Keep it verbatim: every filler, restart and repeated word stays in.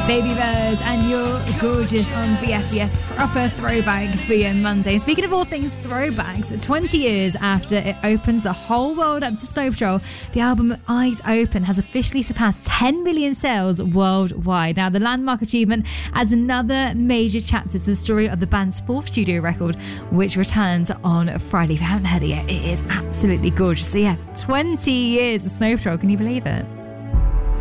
Baby Birds and You're Gorgeous on V F B S, proper throwback for your Monday. Speaking of all things throwbacks, twenty years after it opens the whole world up to Snow Patrol, the album Eyes Open has officially surpassed ten million sales worldwide. Now, the landmark achievement adds another major chapter to the story of the band's fourth studio record, which returns on Friday. If you haven't heard it yet, it is absolutely gorgeous. So yeah, twenty years of Snow Patrol, can you believe it?